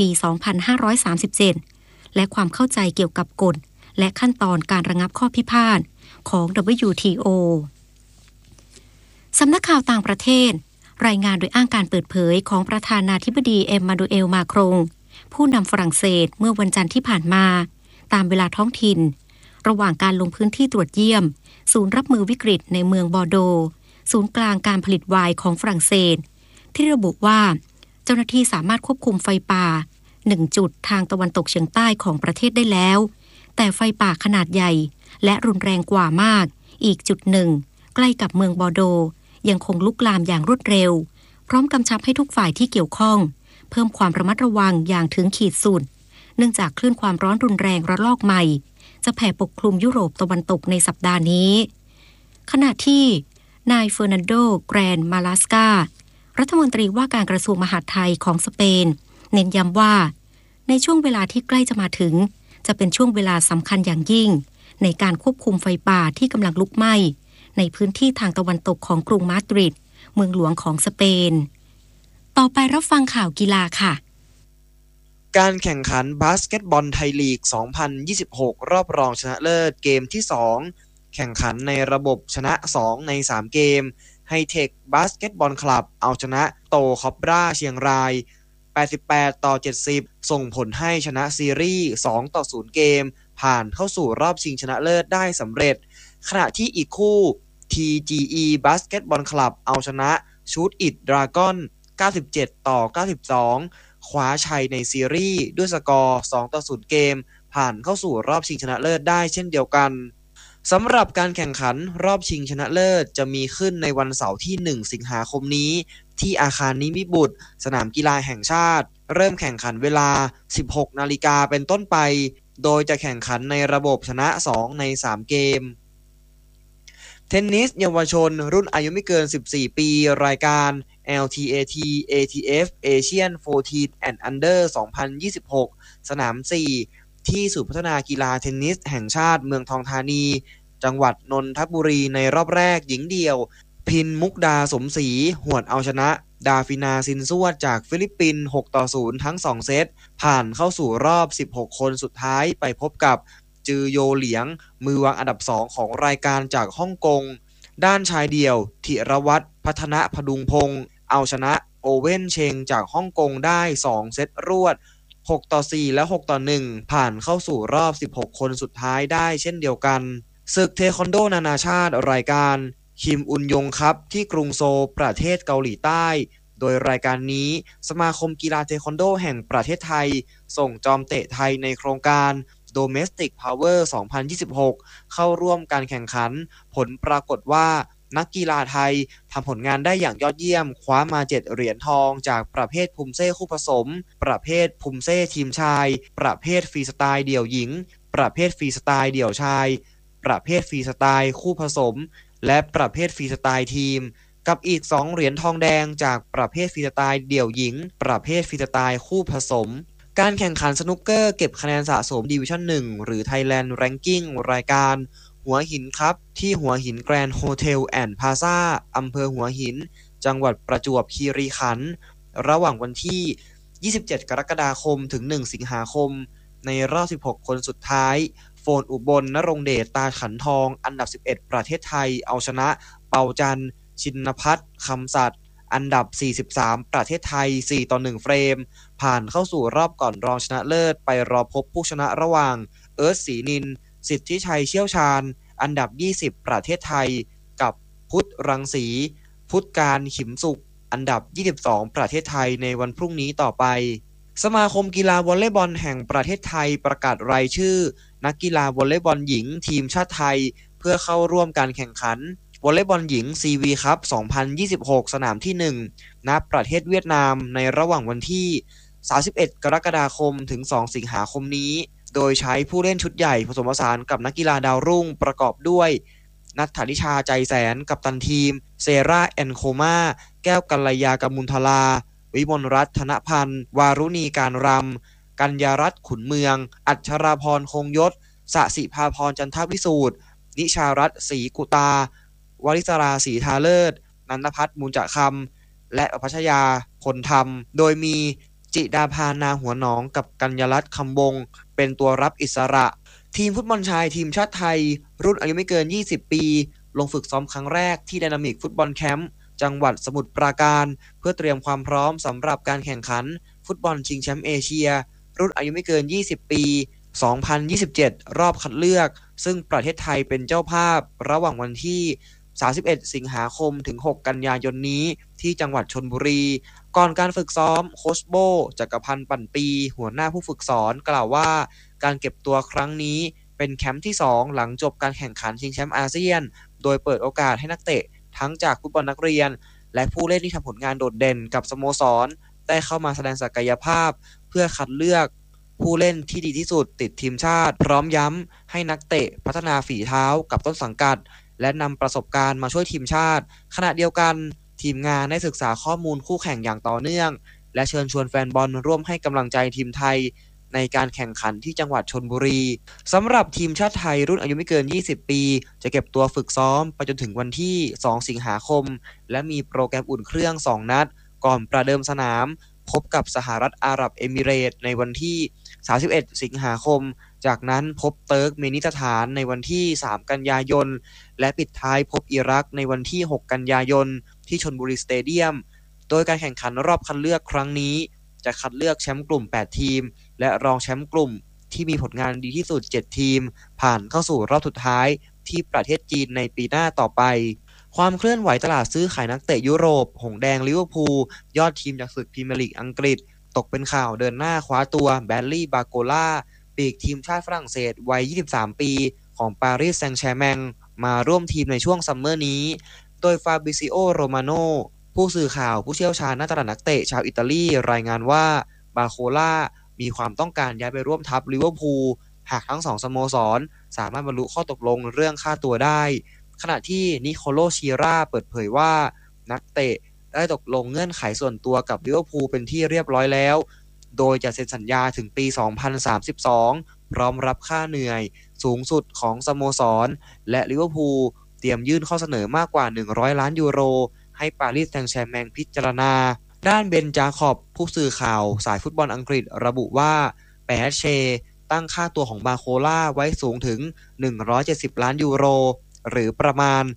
2537 และความเข้าใจเกี่ยวกับกฎและขั้นตอนการระงับข้อพิพาทของ WTO สำนักข่าวต่างประเทศรายงานโดยอ้างการเปิดเผยของประธานาธิบดีเอ็มมานูเอลมาครงผู้นำฝรั่งเศสเมื่อวันจันทร์ที่ผ่านมาตามเวลาท้องถิ่นระหว่างการลงพื้นที่ตรวจเยี่ยมศูนย์รับมือวิกฤตในเมืองบอร์โดศูนย์กลางการผลิตไวน์ของฝรั่งเศสที่ระบุว่าเจ้าหน้าที่สามารถควบคุมไฟป่า1 จุดทางตะวันตกเฉียงใต้ของประเทศได้แล้วแต่ไฟป่าขนาดใหญ่และรุนแรงกว่ามากอีกจุดหนึ่งใกล้กับเมืองบอร์โดยังคงลุกลามอย่างรวดเร็วพร้อมกำชับให้ทุกฝ่ายที่เกี่ยวข้องเพิ่มความระมัดระวังอย่างถึงขีดสุดเนื่องจากคลื่นความร้อนรุนแรงระลอกใหม่จะแผ่ปกคลุมยุโรปตะวันตกในสัปดาห์นี้ขณะที่นายเฟอร์นันโด แกรนมาลาสการัฐมนตรีว่าการกระทรวงมหาดไทยของสเปนเน้นย้ำว่าในช่วงเวลาที่ใกล้จะมาถึงจะเป็นช่วงเวลาสำคัญอย่างยิ่งในการควบคุมไฟป่าที่กำลังลุกไหม้ในพื้นที่ทางตะวันตกของกรุงมาดริดเมืองหลวงของสเปนต่อไปรับฟังข่าวกีฬาค่ะการแข่งขันบาสเกตบอลไทยลีก 2026 รอบรองชนะเลิศเกมที่ 2 แข่งขันในระบบชนะ 2 ใน 3 เกมไฮเทคบาสเกตบอลคลับเอาชนะโตคอบราเชียงราย88-70ส่งผลให้ชนะซีรีส์2-0เกมผ่านเข้าสู่รอบชิงชนะเลิศได้สำเร็จขณะที่อีกคู่ TGE บาสเกตบอลคลับเอาชนะชูตอิทดราก้อน97-92คว้าชัยในซีรีส์ด้วยสกอร์2-0เกมผ่านเข้าสู่รอบชิงชนะเลิศได้เช่นเดียวกันสำหรับการแข่งขันรอบชิงชนะเลิศจะมีขึ้นในวันเสาร์ที่1สิงหาคมนี้ที่อาคารนิมิบุตรสนามกีฬาแห่งชาติเริ่มแข่งขันเวลา 16 นาฬิกาเป็นต้นไปโดยจะแข่งขันในระบบชนะ2ใน3เกมเทนนิสเยาวชนรุ่นอายุไม่เกิน14ปีรายการ LTAT ATF Asian 14 and Under 2026 สนาม 4 ที่ศูนย์พัฒนากีฬาเทนนิสแห่งชาติเมืองทองธานีจังหวัดนนทบุรีในรอบแรกหญิงเดี่ยวพินมุกดาสมศรีหวดเอาชนะดาฟินาซินซวดจากฟิลิปปินส์ 6-0 ทั้ง 2 เซตผ่านเข้าสู่รอบ 16 คนสุดท้ายไปพบกับจือโยเหลียงมือวางอันดับ 2 ของรายการจากฮ่องกงด้านชายเดี่ยวธิรวัฒน์พัฒนพดุงพงศ์เอาชนะโอเว่นเชงจากฮ่องกงได้2เซตรวด 6-4 และ 6-1 ผ่านเข้าสู่รอบ 16 คนสุดท้ายได้เช่นเดียวกันศึกเทควันโดนานาชาติรายการคิมอุนยงครับที่กรุงโซลประเทศเกาหลีใต้โดยรายการนี้สมาคมกีฬาเทควันโดแห่งประเทศไทยส่งจอมเตะไทยในโครงการ Domestic Power 2026 เข้าร่วมการแข่งขันผลปรากฏว่านักกีฬาไทยทำผลงานได้อย่างยอดเยี่ยมคว้ามา7เหรียญทองจากประเภทภูมิเซ่คู่ผสมประเภทภูมิเซ่ทีมชายประเภทฟรีสไตล์เดี่ยวหญิงประเภทฟรีสไตล์เดี่ยวชายประเภทฟรีสไตล์คู่ผสมและประเภทฟรีสไตล์ทีมกับอีก2เหรียญทองแดงจากประเภทฟรีสไตล์เดี่ยวหญิงประเภทฟรีสไตล์คู่ผสมการแข่งขันสนุกเกอร์เก็บคะแนนสะสมดิวิชั่น 1 หรือ Thailand Ranking รายการหัวหินครับที่หัวหินแกรนด์โฮเทลแอนด์พลาซ่าอำเภอหัวหินจังหวัดประจวบคีรีขันธ์ระหว่างวันที่ 27 กรกฎาคมถึง 1 สิงหาคมในรอบ 16 คนสุดท้ายโฟนอุบลณรงค์เดชตาขันทองอันดับ 11 ประเทศไทยเอาชนะเปาจันทร์ชินภัทรคำสัตย์อันดับ 43 ประเทศไทย 4-1 เฟรมผ่านเข้าสู่รอบก่อนรองชนะเลิศไปรอพบผู้ชนะระหว่างเอิร์ธศรีนินสิทธิชัยเชี่ยวชาญอันดับ 20 ประเทศไทยกับพุทธรังสีพุทธการขิมสุขอันดับ 22 ประเทศไทยในวันพรุ่งนี้ต่อไปสมาคมกีฬาวอลเลย์บอลแห่งประเทศไทยประกาศรายชื่อนักกีฬาวอลเลย์บอลหญิงทีมชาติไทยเพื่อเข้าร่วมการแข่งขันวอลเลย์บอลหญิง CV ครับ 2026 สนามที่ 1 ณ ประเทศเวียดนามในระหว่างวันที่ 31 กรกฎาคมถึง 2 สิงหาคมนี้โดยใช้ผู้เล่นชุดใหญ่ผสมผสานกับนักกีฬาดาวรุ่งประกอบด้วยณัฐนิชาใจแสนกัปตันทีมเซราแอนโคมาแก้วกัลยากมุลทลาวิมลรัตน์ธนพันธ์วารุณีการรำกัญญารัตน์ขุนเมืองอัชราพรคงยศสสิภาพรจันทวิสูตรนิชารัตน์ศรีกุตาวริศราศรีทาเลิศนันทพัฒน์มูลจะคำและอภัชยาพลธรรมโดยมีจิดาภานาหัวหนองกับกัญญารัตน์คำวงเป็นตัวรับอิสระทีมฟุตบอลชายทีมชาติไทยรุ่นอายุไม่เกิน20ปีลงฝึกซ้อมครั้งแรกที่ไดนามิกฟุตบอลแคมป์จังหวัดสมุทรปราการเพื่อเตรียมความพร้อมสำหรับการแข่งขันฟุตบอลชิงแชมป์เอเชียรุ่นอายุไม่เกิน20ปี2027รอบคัดเลือกซึ่งประเทศไทยเป็นเจ้าภาพระหว่างวันที่31สิงหาคมถึง6กันยายนนี้ที่จังหวัดชลบุรีก่อนการฝึกซ้อมโค้ชโบจักรพันธ์ปั่นปีหัวหน้าผู้ฝึกสอนกล่าวว่าการเก็บตัวครั้งนี้เป็นแคมป์ที่2หลังจบการแข่งขันชิงแชมป์อาเซียนโดยเปิดโอกาสให้นักเตะทั้งจากฟุตบอลนักเรียนและผู้เล่นที่ทำผลงานโดดเด่นกับสโมสรได้เข้ามาแสดงศักยภาพเพื่อคัดเลือกผู้เล่นที่ดีที่สุดติดทีมชาติพร้อมย้ำให้นักเตะพัฒนาฝีเท้ากับต้นสังกัดและนำประสบการณ์มาช่วยทีมชาติขณะเดียวกันทีมงานได้ศึกษาข้อมูลคู่แข่งอย่างต่อเนื่องและเชิญชวนแฟนบอลร่วมให้กำลังใจทีมไทยในการแข่งขันที่จังหวัดชลบุรีสำหรับทีมชาติไทยรุ่นอายุไม่เกิน20ปีจะเก็บตัวฝึกซ้อมไปจนถึงวันที่2สิงหาคมและมีโปรแกรมอุ่นเครื่อง2นัดก่อนประเดิมสนามพบกับสหรัฐอาหรับเอมิเรตส์ในวันที่31สิงหาคมจากนั้นพบเติร์กเมนิสถานในวันที่3กันยายนและปิดท้ายพบอิรักในวันที่6กันยายนที่ชลบุรีสเตเดียมโดยการแข่งขันรอบคัดเลือกครั้งนี้จะคัดเลือกแชมป์กลุ่ม8ทีมและรองแชมป์กลุ่มที่มีผลงานดีที่สุด7ทีมผ่านเข้าสู่รอบสุดท้ายที่ประเทศจีนในปีหน้าต่อไปความเคลื่อนไหวตลาดซื้อขายนักเตะยุโรปหงแดงลิเวอร์พูลยอดทีมจากศึกพรีเมียร์ลีกอังกฤษตกเป็นข่าวเดินหน้าคว้าตัวแบดลี่บาโกล่าปีกทีมชาติฝรั่งเศสวัย23ปีของปารีสแซงต์แชร์แมงมาร่วมทีมในช่วงซัมเมอร์นี้โดยฟาบริซิโอโรมาโนผู้สื่อข่าวผู้เชี่ยวชาญด้านตลาดนักเตะชาวอิตาลีรายงานว่าบาโคล่ามีความต้องการย้ายไปร่วมทัพลิเวอร์พูลหากทั้ง2สโมสรสามารถบรรลุข้อตกลงเรื่องค่าตัวได้ขณะที่นิโคโลชิราเปิดเผยว่านักเตะได้ตกลงเงื่อนไขส่วนตัวกับลิเวอร์พูลเป็นที่เรียบร้อยแล้วโดยจะเซ็นสัญญาถึงปี2032พร้อมรับค่าเหนื่อยสูงสุดของสโมสรและลิเวอร์พูลเตรียมยื่นข้อเสนอมากกว่า100ล้านยูโรให้ปารีสแซงต์แชร์แมงพิจารณาด้านเบนจาคอบผู้สื่อข่าวสายฟุตบอลอังกฤษระบุว่าแปแเชตั้งค่าตัวของบาโคล่าไว้สูงถึง170ล้านยูโรหรือประมาณ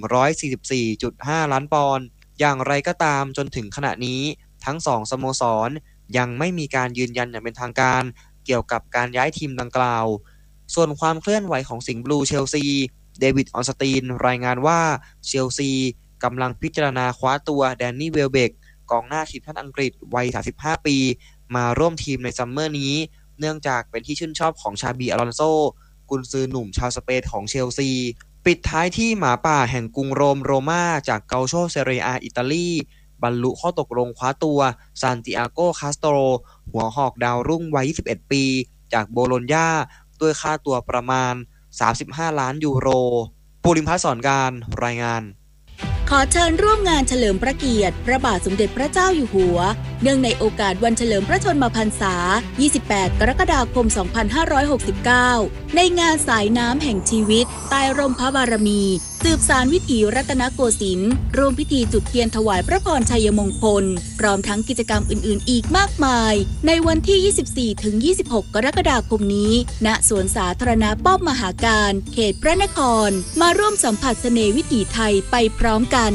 144.5 ล้านปอนด์อย่างไรก็ตามจนถึงขณะนี้ทั้ง2สโมสรยังไม่มีการยืนยันอย่างเป็นทางการเกี่ยวกับการย้ายทีมดังกล่าวส่วนความเคลื่อนไหวของสิงห์บลูเชลซีเดวิดออนสตีนรายงานว่าเชลซีกำลังพิจารณาคว้าตัวแดนนี่เวลเบกกองหน้าทีมชาติอังกฤษวัย35ปีมาร่วมทีมในซัมเมอร์นี้เนื่องจากเป็นที่ชื่นชอบของชาบีอลอนโซกุนซือหนุ่มชาวสเปนของเชลซีปิดท้ายที่หมาป่าแห่งกรุงโรม่าจากเกาโชเซเรียอาอิตาลีบรรลุข้อตกลงคว้าตัวซานติอาโกคาสโตรหัวหอกดาวรุ่งวัย21ปีจากโบโลญญาด้วยค่าตัวประมาณ35ล้านยูโรภูริพัฒน์สอนการรายงานขอเชิญร่วมงานเฉลิมพระเกียรติพระบาทสมเด็จพระเจ้าอยู่หัวเนื่องในโอกาสวันเฉลิมพระชนมพรรษา28กรกฎาคม2569ในงานสายน้ำแห่งชีวิตใต้ร่มพระบารมีสืบสานวิถีรัตนโกสินทร์ร่วมพิธีจุดเทียนถวายพระพรชัยมงคลพร้อมทั้งกิจกรรมอื่นๆอีกมากมายในวันที่ 24-26 กรกฎาคมนี้ณสวนสาธารณะป้อมมหาการเขตพระนครมาร่วมสัมผัสเสน่ห์วิถีไทยไปพร้อมกัน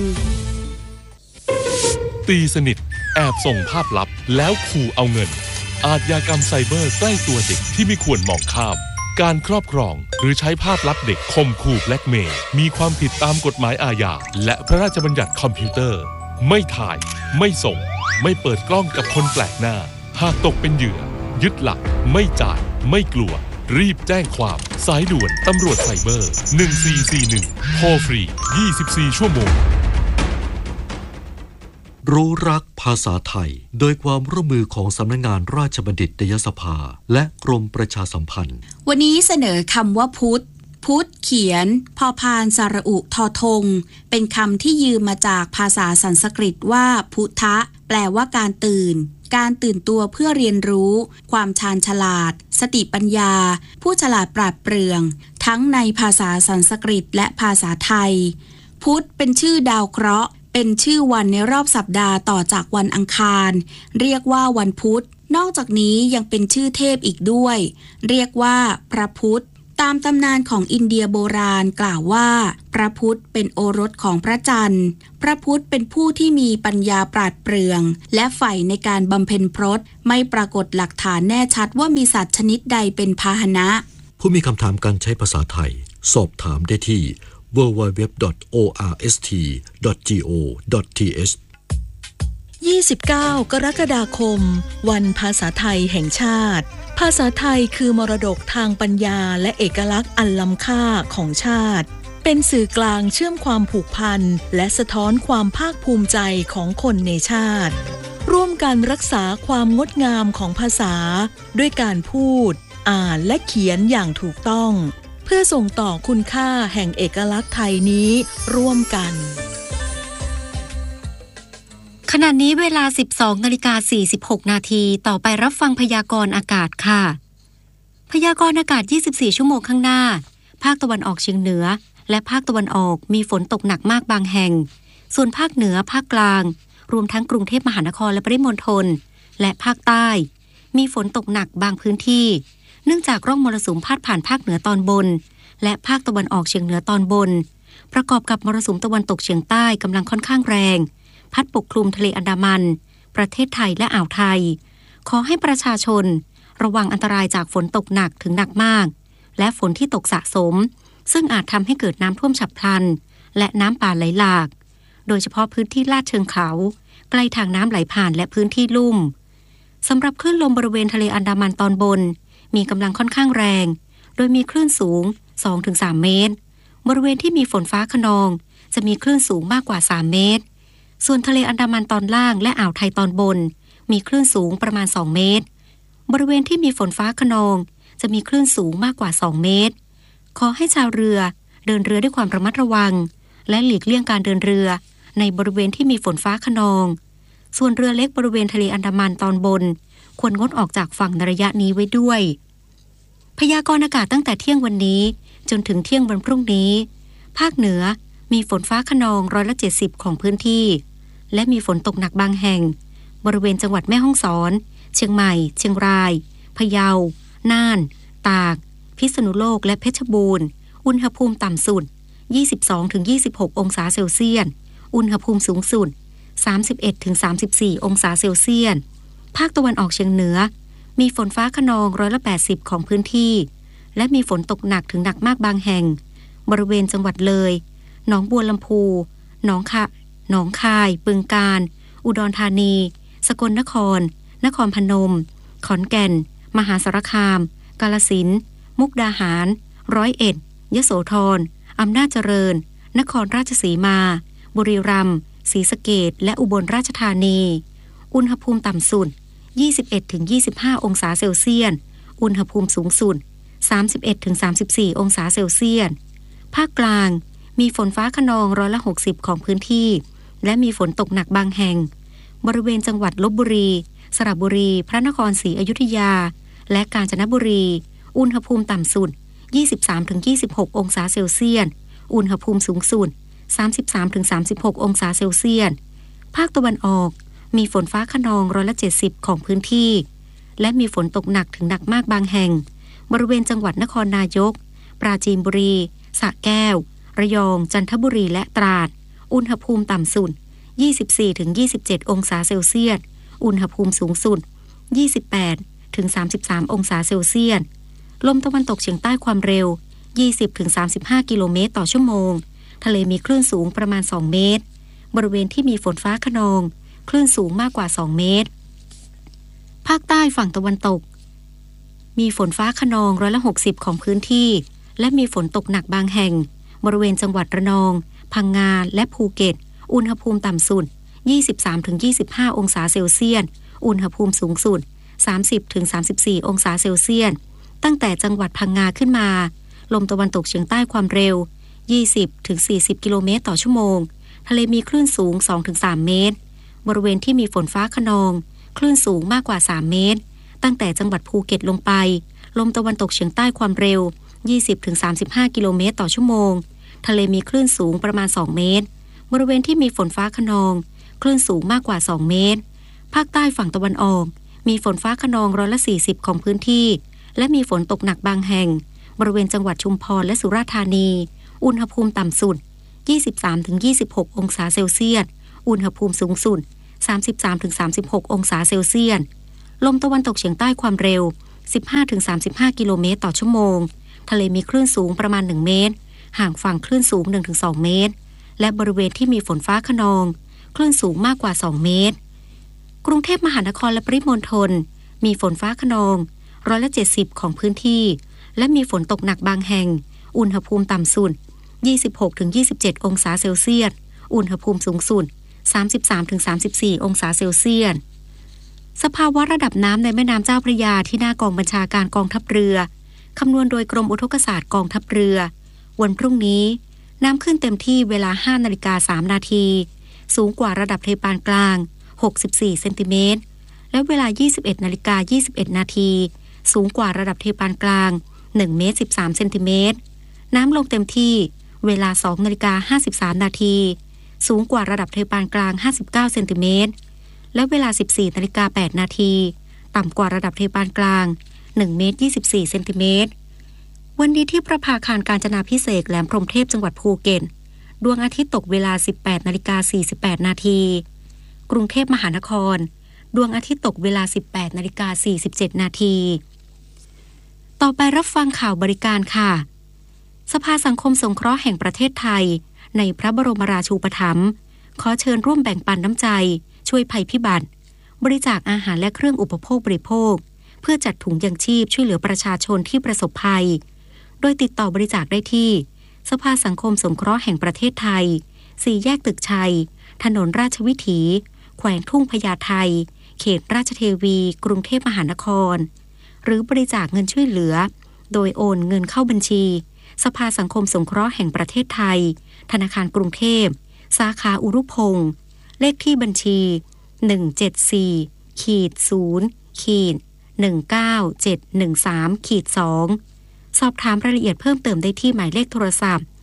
ตีสนิทแอบส่งภาพลับแล้วขู่เอาเงินอาชญากรรมไซเบอร์ใกล้ตัวเด็กที่ไม่ควรมองข้ามการครอบครองหรือใช้ภาพลับเด็กข่มขู่แบล็กเมย์มีความผิดตามกฎหมายอาญาและพระราชบัญญัติคอมพิวเตอร์ไม่ถ่ายไม่ส่งไม่เปิดกล้องกับคนแปลกหน้าหากตกเป็นเหยื่อยึดหลักไม่จ่ายไม่กลัวรีบแจ้งความสายด่วนตำรวจไซเบอร์1441โทรฟรี24ชั่วโมงรู้รักภาษาไทยโดยความร่วมมือของสำนักงานราชบัณฑิตยสภาและกรมประชาสัมพันธ์วันนี้เสนอคำว่าพุทธเขียนพอพานสระอุทอทงเป็นคำที่ยืมมาจากภาษาสันสกฤตว่าพุทธะแปลว่าการตื่นตัวเพื่อเรียนรู้ความชาญฉลาดสติปัญญาผู้ฉลาดปราดเปรื่องทั้งในภาษาสันสกฤตและภาษาไทยพุธเป็นชื่อดาวเคราะห์เป็นชื่อวันในรอบสัปดาห์ต่อจากวันอังคารเรียกว่าวันพุธนอกจากนี้ยังเป็นชื่อเทพอีกด้วยเรียกว่าพระพุธตามตำนานของอินเดียโบราณกล่าวว่าพระพุทธเป็นโอรสของพระจันทร์พระพุทธเป็นผู้ที่มีปัญญาปราดเปรื่องและใฝ่ในการบำเพ็ญพรตไม่ปรากฏหลักฐานแน่ชัดว่ามีสัตว์ชนิดใดเป็นพาหนะผู้มีคำถามการใช้ภาษาไทยสอบถามได้ที่ www.orst.go.th 29 กรกฎาคมวันภาษาไทยแห่งชาติภาษาไทยคือมรดกทางปัญญาและเอกลักษณ์อันล้ำค่าของชาติเป็นสื่อกลางเชื่อมความผูกพันและสะท้อนความภาคภูมิใจของคนในชาติร่วมกันรักษาความงดงามของภาษาด้วยการพูดอ่านและเขียนอย่างถูกต้องเพื่อส่งต่อคุณค่าแห่งเอกลักษณ์ไทยนี้ร่วมกันขณะนี้เวลา 12:46 นาทีต่อไปรับฟังพยากรณ์อากาศค่ะพยากรณ์อากาศ24ชั่วโมงข้างหน้าภาคตะวันออกเฉียงเหนือและภาคตะวันออกมีฝนตกหนักมากบางแห่งส่วนภาคเหนือภาคกลางรวมทั้งกรุงเทพมหานครและปริมณฑลและภาคใต้มีฝนตกหนักบางพื้นที่เนื่องจากร่องมรสุมพาดผ่านภาคเหนือตอนบนและภาคตะวันออกเฉียงเหนือตอนบนประกอบกับมรสุมตะวันตกเฉียงใต้กำลังค่อนข้างแรงพัดปกคลุมทะเลอันดามันประเทศไทยและอ่าวไทยขอให้ประชาชนระวังอันตรายจากฝนตกหนักถึงหนักมากและฝนที่ตกสะสมซึ่งอาจทำให้เกิดน้ำท่วมฉับพลันและน้ำป่าไหลหลากโดยเฉพาะพื้นที่ลาดเชิงเขาใกล้ทางน้ำไหลผ่านและพื้นที่ลุ่มสำหรับคลื่นลมบริเวณทะเลอันดามันตอนบนมีกำลังค่อนข้างแรงโดยมีคลื่นสูง 2-3 เมตรบริเวณที่มีฝนฟ้าคะนองจะมีคลื่นสูงมากกว่า3เมตรส่วนทะเลอันดามันตอนล่างและอ่าวไทยตอนบนมีคลื่นสูงประมาณ2เมตรบริเวณที่มีฝนฟ้าคะนองจะมีคลื่นสูงมากกว่า2เมตรขอให้ชาวเรือเดินเรือด้วยความระมัดระวังและหลีกเลี่ยงการเดินเรือในบริเวณที่มีฝนฟ้าคะนองส่วนเรือเล็กบริเวณทะเลอันดามันตอนบนควรงดออกจากฝั่งในระยะนี้ไว้ด้วยพยากรณ์อากาศตั้งแต่เที่ยงวันนี้จนถึงเที่ยงวันพรุ่งนี้ภาคเหนือมีฝนฟ้าคะนอง70%ของพื้นที่และมีฝนตกหนักบางแห่งบริเวณจังหวัดแม่ฮ่องสอนเชียงใหม่เชียงรายพะเยาน่านตากพิษณุโลกและเพชรบูรณ์อุณหภูมิต่ำสุด 22-26 องศาเซลเซียสอุณหภูมิสูงสุด 31-34 องศาเซลเซียสภาคตะวันออกเฉียงเหนือมีฝนฟ้าคะนอง80%ของพื้นที่และมีฝนตกหนักถึงหนักมากบางแห่งบริเวณจังหวัดเลยหนองบัวลำพูหนองคายบึงกาฬอุดรธานีสกลนครนครพนมขอนแก่นมหาสารคามกาฬสินธุ์มุกดาหาร101ยโสธรอำนาจเจริญนครราชสีมาบุรีรัมย์ศรีสะเกษและอุบลราชธานีอุณหภูมิต่ำสุด 21-25 องศาเซลเซียสอุณหภูมิสูงสุด 31-34 องศาเซลเซียสภาคกลางมีฝนฟ้าคะนอง60%ของพื้นที่และมีฝนตกหนักบางแห่งบริเวณจังหวัดลพบุรีสระบุรีพระนครศรีอยุธยาและกาญจนบุรีอุณหภูมิต่ำสุด 23-26 องศาเซลเซียสอุณหภูมิสูงสุด 33-36 องศาเซลเซียสภาคตะวันออกมีฝนฟ้าคะนอง70%ของพื้นที่และมีฝนตกหนักถึงหนักมากบางแห่งบริเวณจังหวัดนครนายกปราจีนบุรีสระแก้วระยองจันทบุรีและตราดอุณหภูมิต่ำสุด 24-27 องศาเซลเซียสอุณหภูมิสูงสุด 28-33 องศาเซลเซียสลมตะวันตกเฉียงใต้ความเร็ว 20-35 กิโลเมตรต่อชั่วโมงทะเลมีคลื่นสูงประมาณ2เมตรบริเวณที่มีฝนฟ้าคะนองคลื่นสูงมากกว่า2เมตรภาคใต้ฝั่งตะวันตกมีฝนฟ้าคะนอง60%ของพื้นที่และมีฝนตกหนักบางแห่งบริเวณจังหวัดระนองพังงาและภูเก็ตอุณหภูมิต่ำสุด 23-25 องศาเซลเซียสอุณหภูมิสูงสุด 30-34 องศาเซลเซียสตั้งแต่จังหวัดพังงาขึ้นมาลมตะวันตกเฉียงใต้ความเร็ว 20-40 กิโลเมตรต่อชั่วโมงทะเลมีคลื่นสูง 2-3 เมตรบริเวณที่มีฝนฟ้าคะนองคลื่นสูงมากกว่า3เมตรตั้งแต่จังหวัดภูเก็ตลงไปลมตะวันตกเฉียงใต้ความเร็ว 20-35 กิโลเมตรต่อชั่วโมงทะเลมีคลื่นสูงประมาณ2เมตรบริเวณที่มีฝนฟ้าคะนองคลื่นสูงมากกว่า2เมตรภาคใต้ฝั่งตะวันออกมีฝนฟ้าคะนอง40%ของพื้นที่และมีฝนตกหนักบางแห่งบริเวณจังหวัดชุมพรและสุราษฎร์ธานีอุณหภูมิต่ำสุด 23-26 องศาเซลเซียสอุณหภูมิสูงสุด 33-36 องศาเซลเซียสลมตะวันตกเฉียงใต้ความเร็ว 15-35 กิโลเมตรต่อชั่วโมงทะเลมีคลื่นสูงประมาณ1เมตรห่างฝั่งคลื่นสูง 1-2 เมตรและบริเวณที่มีฝนฟ้าคะนองคลื่นสูงมากกว่า2เมตรกรุงเทพมหานครและปริมณฑลมีฝนฟ้าคะนอง170%ของพื้นที่และมีฝนตกหนักบางแห่งอุณหภูมิต่ำสุด 26-27 องศาเซลเซียสอุณหภูมิสูงสุด 33-34 องศาเซลเซียสสภาวะระดับน้ำในแม่น้ำเจ้าพระยาที่หน้ากองบัญชาการกองทัพเรือคำนวณโดยกรมอุทกศาสตร์กองทัพเรือวันพรุ่งนี้น้ำขึ้นเต็มที่เวลา 5:03 นาทีสูงกว่าระดับทะเลปานกลาง64เซนติเมตรและเวลา 21:21 นาทีสูงกว่าระดับทะเลปานกลาง1 เมตร 13 เซนติเมตรน้ำลงเต็มที่เวลา 2:53 นาทีสูงกว่าระดับทะเลปานกลาง59เซนติเมตรและเวลา 14:08 นาทีต่ำกว่าระดับทะเลปานกลาง1 เมตร 24 เซนติเมตรวันนี้ที่ประภาคารกาญจนาภิเษกแหลมพรหมเทพจังหวัดภูเก็ตดวงอาทิตย์ตกเวลา 18:48 นาทีกรุงเทพมหานครดวงอาทิตย์ตกเวลา 18:47 นาทีต่อไปรับฟังข่าวบริการค่ะสภาสังคมสงเคราะห์แห่งประเทศไทยในพระบรมราชูปถัมภ์ขอเชิญร่วมแบ่งปันน้ำใจช่วยภัยพิบัติบริจาคอาหารและเครื่องอุปโภคบริโภคเพื่อจัดถุงยังชีพช่วยเหลือประชาชนที่ประสบภัยโดยติดต่อบริจาคได้ที่สภาสังคมสงเคราะห์แห่งประเทศไทย4แยกตึกชัยถนนราชวิถีแขวงทุ่งพญาไทเขตราชเทวีกรุงเทพมหานครหรือบริจาคเงินช่วยเหลือโดยโอนเงินเข้าบัญชีสภาสังคมสงเคราะห์แห่งประเทศไทยธนาคารกรุงเทพสาขาอุรุพงษ์เลขที่บัญชี174-0-19713-2สอบถามรายละเอียดเพิ่มเติมได้ที่หมายเลขโทรศัพท์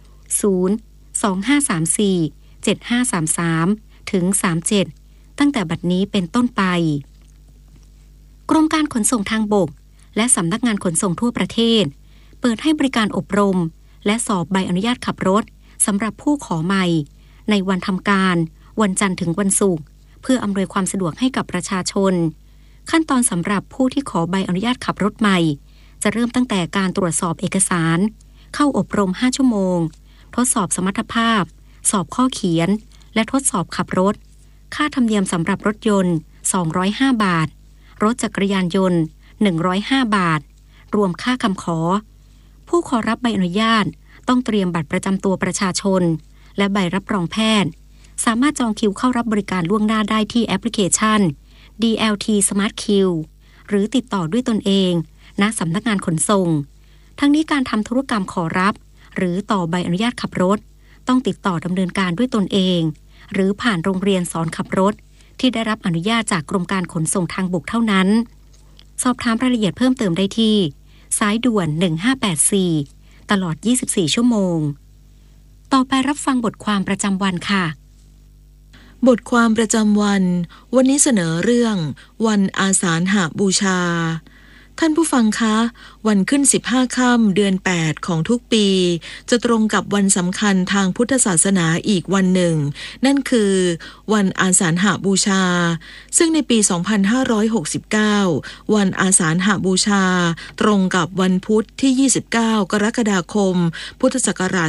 025347533ถึง37ตั้งแต่บัดนี้เป็นต้นไปกรมการขนส่งทางบกและสำนักงานขนส่งทั่วประเทศเปิดให้บริการอบรมและสอบใบอนุญาตขับรถสำหรับผู้ขอใหม่ในวันทำการวันจันทร์ถึงวันศุกร์เพื่ออำนวยความสะดวกให้กับประชาชนขั้นตอนสำหรับผู้ที่ขอใบอนุญาตขับรถใหม่จะเริ่มตั้งแต่การตรวจสอบเอกสารเข้าอบรม5ชั่วโมงทดสอบสมรรถภาพสอบข้อเขียนและทดสอบขับรถค่าธรรมเนียมสำหรับรถยนต์205 บาทรถจักรยานยนต์105 บาทรวมค่าคำขอผู้ขอรับใบอนุญาตต้องเตรียมบัตรประจำตัวประชาชนและใบรับรองแพทย์สามารถจองคิวเข้ารับบริการล่วงหน้าได้ที่แอปพลิเคชัน DLT Smart Queue หรือติดต่อด้วยตนเองณสำนักงานขนส่งทั้งนี้การทำธุรกรรมขอรับหรือต่อใบอนุญาตขับรถต้องติดต่อดำเนินการด้วยตนเองหรือผ่านโรงเรียนสอนขับรถที่ได้รับอนุญาตจากกรมการขนส่งทางบกเท่านั้นสอบถามรายละเอียดเพิ่มเติมได้ที่สายด่วน1584ตลอด24ชั่วโมงต่อไปรับฟังบทความประจำวันค่ะบทความประจำวันวันนี้เสนอเรื่องวันอาสาฬหบูชาท่านผู้ฟังคะวันขึ้น15ค่ำเดือน8ของทุกปีจะตรงกับวันสำคัญทางพุทธศาสนาอีกวันหนึ่งนั่นคือวันอาสาฬหบูชาซึ่งในปี2569วันอาสาฬหบูชาตรงกับวันพุธที่29กรกฎาคมพุทธศักราช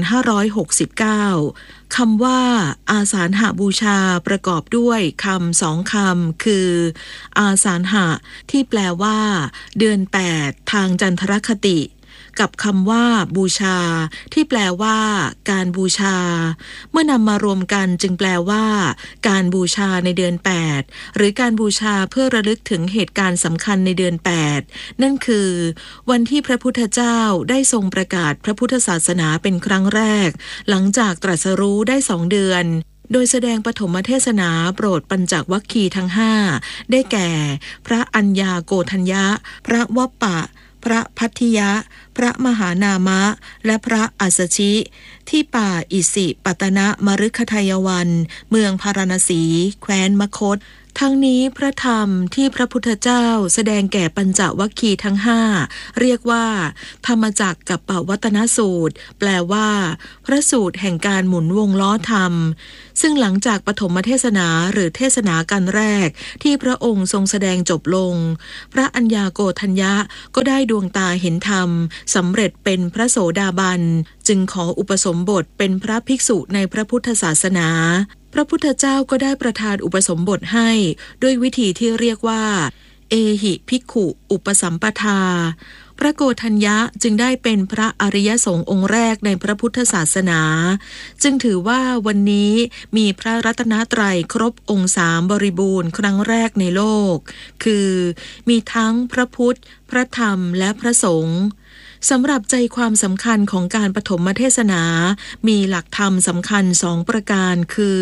2569คำว่าอาสาฬหบูชาประกอบด้วยคำ2คำคืออาสาฬหะที่แปลว่าเดือน8ทางจันทรคติกับคำว่าบูชาที่แปลว่าการบูชาเมื่อนำมารวมกันจึงแปลว่าการบูชาในเดือน8หรือการบูชาเพื่อระลึกถึงเหตุการณ์สำคัญในเดือน8นั่นคือวันที่พระพุทธเจ้าได้ทรงประกาศพระพุทธศาสนาเป็นครั้งแรกหลังจากตรัสรู้ได้2 เดือนโดยแสดงปฐมเทศนาโปรดปัญจวัคคีย์ทั้ง5ได้แก่พระอัญญาโกฏัญญะพระวัปปะพระพัทธิยะพระมหานามะและพระอัสสชิที่ป่าอิสิปตนะมฤคทายวันเมืองพาราณสีแคว้นมคธทั้งนี้พระธรรมที่พระพุทธเจ้าแสดงแก่ปัญจวัคคีย์ทั้ง5เรียกว่าธรรมจักรกัปปวัตนสูตรแปลว่าพระสูตรแห่งการหมุนวงล้อธรรมซึ่งหลังจากปฐมเทศนาหรือเทศนากันแรกที่พระองค์ทรงแสดงจบลงพระอัญญาโกฏัญญะก็ได้ดวงตาเห็นธรรมสำเร็จเป็นพระโสดาบันจึงขออุปสมบทเป็นพระภิกษุในพระพุทธศาสนาพระพุทธเจ้าก็ได้ประทานอุปสมบทให้ด้วยวิธีที่เรียกว่าเอหิภิกขุอุปสัมปทาพระโกฏัญญะจึงได้เป็นพระอริยสงฆ์องค์แรกในพระพุทธศาสนาจึงถือว่าวันนี้มีพระรัตนตรัยครบองค์3บริบูรณ์ครั้งแรกในโลกคือมีทั้งพระพุทธพระธรรมและพระสงฆ์สำหรับใจความสำคัญของการปฐมเทศนามีหลักธรรมสำคัญ2ประการคือ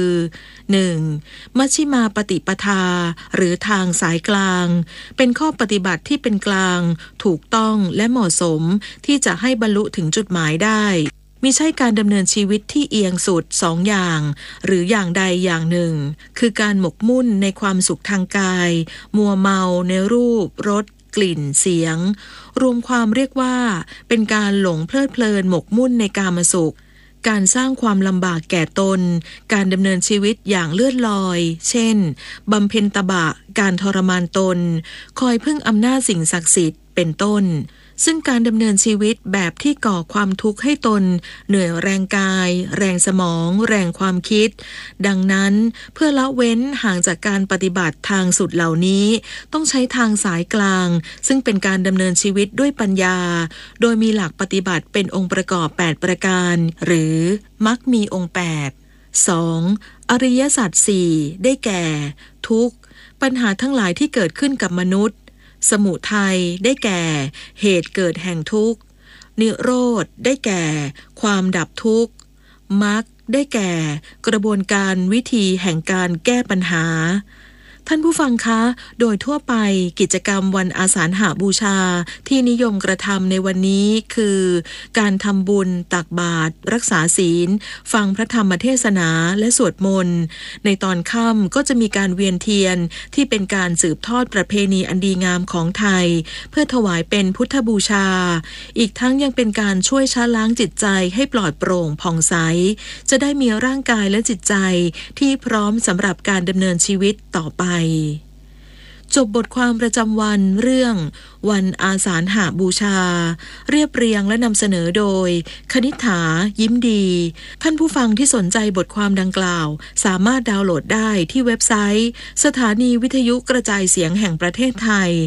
1. มัชฌิมาปฏิปทาหรือทางสายกลางเป็นข้อปฏิบัติที่เป็นกลางถูกต้องและเหมาะสมที่จะให้บรรลุถึงจุดหมายได้มิใช่การดำเนินชีวิตที่เอียงสุด2อย่างหรืออย่างใดอย่างหนึ่งคือการหมกมุ่นในความสุขทางกายมัวเมาในรูปรสกลิ่นเสียงรวมความเรียกว่าเป็นการหลงเพลิดเพลินหมกมุ่นในกามสุขการสร้างความลำบากแก่ตนการดำเนินชีวิตอย่างเลื่อนลอยเช่นบำเพ็ญตบะการทรมานตนคอยพึ่งอำนาจสิ่งศักดิ์สิทธิ์เป็นต้นซึ่งการดำเนินชีวิตแบบที่ก่อความทุกข์ให้ตนเหนื่อยแรงกายแรงสมองแรงความคิดดังนั้นเพื่อละเว้นห่างจากการปฏิบัติทางสุดเหล่านี้ต้องใช้ทางสายกลางซึ่งเป็นการดำเนินชีวิตด้วยปัญญาโดยมีหลักปฏิบัติเป็นองค์ประกอบ8ประการหรือมรรคมีองค์8 2. อริยสัจ4ได้แก่ทุกข์ปัญหาทั้งหลายที่เกิดขึ้นกับมนุษย์สมุทัยได้แก่เหตุเกิดแห่งทุกข์นิโรธได้แก่ความดับทุกข์มรรคได้แก่กระบวนการวิธีแห่งการแก้ปัญหาท่านผู้ฟังคะโดยทั่วไปกิจกรรมวันอาสาฬหบูชาที่นิยมกระทำในวันนี้คือการทำบุญตักบาตรรักษาศีลฟังพระธรรมเทศนาและสวดมนต์ในตอนค่ำก็จะมีการเวียนเทียนที่เป็นการสืบทอดประเพณีอันดีงามของไทยเพื่อถวายเป็นพุทธบูชาอีกทั้งยังเป็นการช่วยชะล้างจิตใจให้ปลอดโปร่งผ่องใสจะได้มีร่างกายและจิตใจที่พร้อมสำหรับการดำเนินชีวิตต่อไปจบบทความประจำวันเรื่องวันอาสาฬหบูชาเรียบเรียงและนำเสนอโดยคณิษฐายิ้มดีท่านผู้ฟังที่สนใจบทความดังกล่าวสามารถดาวน์โหลดได้ที่เว็บไซต์สถานีวิทยุกระจายเสียงแห่งประเทศไทย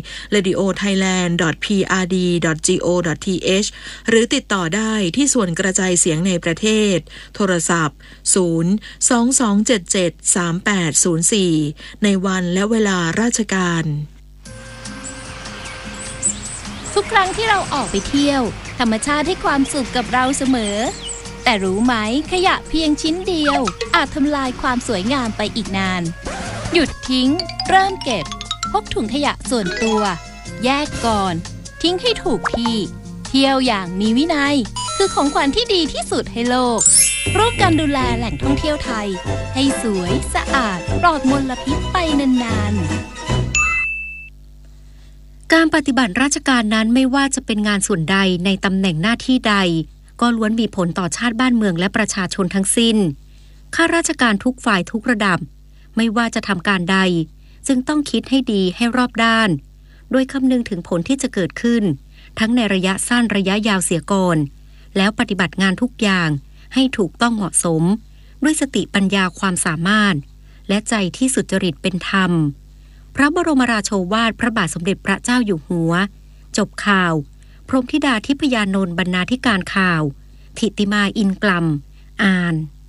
radiothailand.prd.go.th หรือติดต่อได้ที่ส่วนกระจายเสียงในประเทศโทรศัพท์022773804ในวันและเวลาราชการทุกครั้งที่เราออกไปเที่ยวธรรมชาติให้ความสุขกับเราเสมอแต่รู้ไหมขยะเพียงชิ้นเดียวอาจทำลายความสวยงามไปอีกนานหยุดทิ้งเริ่มเก็บพกถุงขยะส่วนตัวแยกก่อนทิ้งให้ถูกที่เที่ยวอย่างมีวินัยคือของขวัญที่ดีที่สุดให้โลกร่วมกันดูแลแหล่งท่องเที่ยวไทยให้สวยสะอาดปลอดมลพิษไปนานๆการปฏิบัติราชการนั้นไม่ว่าจะเป็นงานส่วนใดในตำแหน่งหน้าที่ใดก็ล้วนมีผลต่อชาติบ้านเมืองและประชาชนทั้งสิ้นข้าราชการทุกฝ่ายทุกระดับไม่ว่าจะทำการใดจึงต้องคิดให้ดีให้รอบด้านโดยคำนึงถึงผลที่จะเกิดขึ้นทั้งในระยะสั้นระยะยาวเสียก่อนแล้วปฏิบัติงานทุกอย่างให้ถูกต้องเหมาะสมด้วยสติปัญญาความสามารถและใจที่สุจริตเป็นธรรมพระบรมราโชวาทพระบาทสมเด็จพระเจ้าอยู่หัวจบข่าวพรหมธิดาทิพยานนท์บรรณาธิการข่าวธิติมาอินกลัมอ่าน